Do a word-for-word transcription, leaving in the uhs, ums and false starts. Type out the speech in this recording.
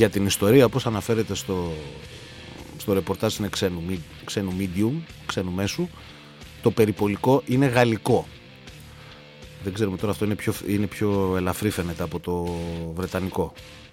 Για την ιστορία, όπως αναφέρεται στο, στο ρεπορτάζ, είναι ξένου, ξένου medium, ξένου μέσου. Το περιπολικό είναι γαλλικό. Δεν ξέρουμε τώρα, αυτό είναι πιο, είναι πιο ελαφρύ φαίνεται από το βρετανικό.